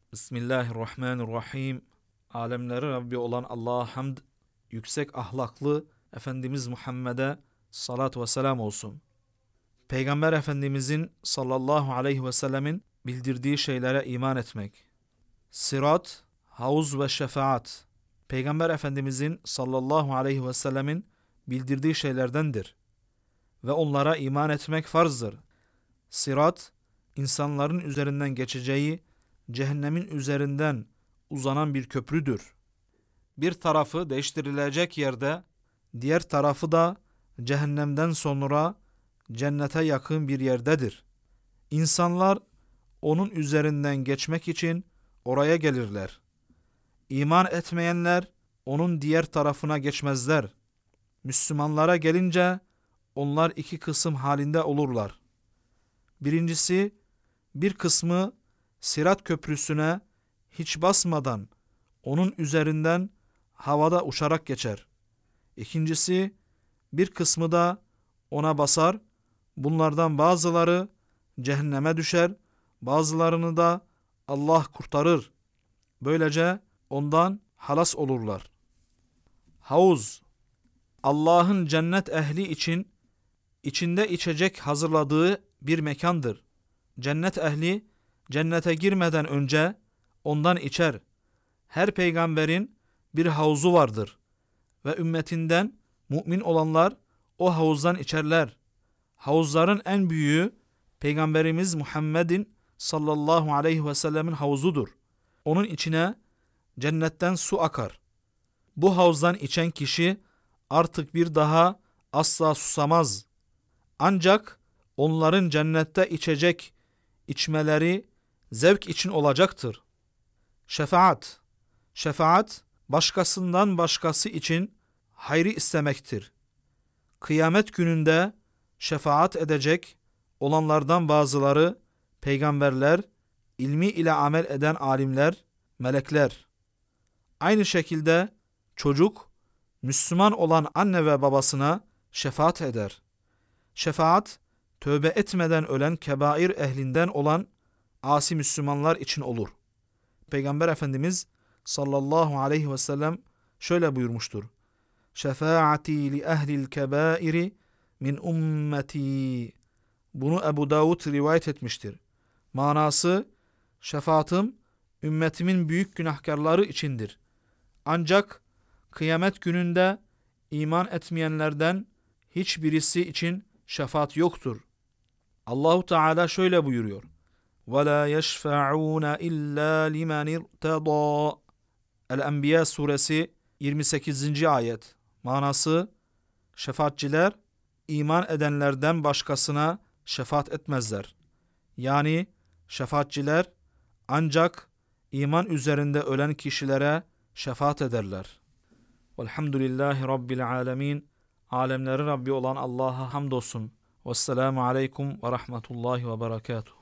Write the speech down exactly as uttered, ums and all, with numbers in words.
Bismillahirrahmanirrahim. Alemleri Rabbi olan Allah'a hamd, yüksek ahlaklı Efendimiz Muhammed'e salat ve selam olsun. Peygamber Efendimizin sallallahu aleyhi ve sellemin bildirdiği şeylere iman etmek. Sirat, havuz ve şefaat, Peygamber Efendimizin sallallahu aleyhi ve sellemin bildirdiği şeylerdendir. Ve onlara iman etmek farzdır. Sirat, insanların üzerinden geçeceği, cehennemin üzerinden uzanan bir köprüdür. Bir tarafı değiştirilecek yerde, diğer tarafı da cehennemden sonra cennete yakın bir yerdedir. İnsanlar onun üzerinden geçmek için oraya gelirler. İman etmeyenler onun diğer tarafına geçmezler. Müslümanlara gelince onlar iki kısım halinde olurlar. Birincisi, bir kısmı Sirat köprüsüne hiç basmadan onun üzerinden havada uçarak geçer. İkincisi, bir kısmı da ona basar. Bunlardan bazıları cehenneme düşer, bazılarını da Allah kurtarır. Böylece ondan halas olurlar. Havuz, Allah'ın cennet ehli için içinde içecek hazırladığı bir mekandır. Cennet ehli cennete girmeden önce ondan içer. Her peygamberin bir havuzu vardır ve ümmetinden mümin olanlar o havuzdan içerler. Havuzların en büyüğü Peygamberimiz Muhammed'in sallallahu aleyhi ve sellemin havuzudur. Onun içine cennetten su akar. Bu havuzdan içen kişi artık bir daha asla susamaz. Ancak onların cennette içecek içmeleri zevk için olacaktır. Şefaat. Şefaat, başkasından başkası için hayrı istemektir. Kıyamet gününde şefaat edecek olanlardan bazıları peygamberler, ilmi ile amel eden alimler, melekler. Aynı şekilde çocuk, Müslüman olan anne ve babasına şefaat eder. Şefaat, tövbe etmeden ölen kebair ehlinden olan asi Müslümanlar için olur. Peygamber Efendimiz sallallahu aleyhi ve sellem şöyle buyurmuştur. Şefaati li ehlil kebairi min ümmeti. Bunu Ebu Davud rivayet etmiştir. Manası, şefaatim ümmetimin büyük günahkarları içindir. Ancak kıyamet gününde iman etmeyenlerden hiçbirisi için şefaat yoktur. Allahu Teala şöyle buyuruyor. وَلَا يَشْفَعُونَ إِلَّا لِمَنِ ارْتَضَى. El-Enbiya suresi yirmi sekizinci ayet. Manası, şefaatçiler iman edenlerden başkasına şefaat etmezler. Yani şefaatçiler ancak iman üzerinde ölen kişilere şefaat ederler. Velhamdülillahi Rabbil alemin. Alemlerin Rabbi olan Allah'a hamdolsun. Vesselamu aleyküm ve rahmetullahi ve berekatuhu.